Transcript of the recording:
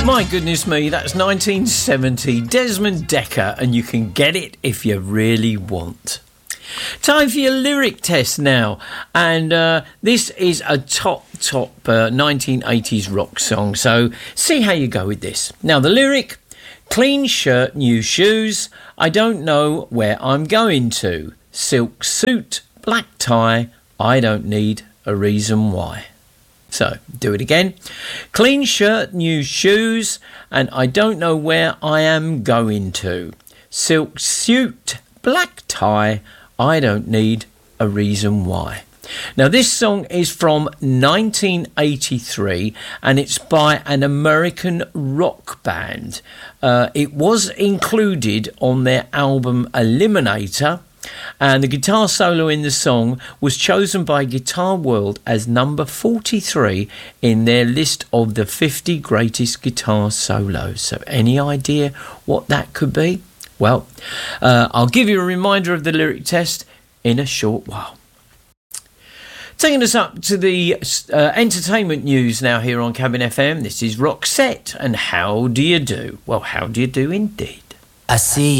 My goodness me, that's 1970, Desmond Dekker, and you can get it if you really want. Time for your lyric test now, and this is a top 1980s rock song, so see how you go with this. Now the lyric: clean shirt, new shoes, I don't know where I'm going to, silk suit, black tie, I don't need a reason why. So, do it again. Clean shirt, new shoes, and I don't know where I am going to. Silk suit, black tie, I don't need a reason why. Now, this song is from 1983, and it's by an American rock band. It was included on their album Eliminator, and the guitar solo in the song was chosen by Guitar World as number 43 in their list of the 50 greatest guitar solos. So any idea what that could be? Well, I'll give you a reminder of the lyric test in a short while. Taking us up to the entertainment news now here on Cabin FM. This is Roxette, and how do you do? Well, how do you do indeed? I see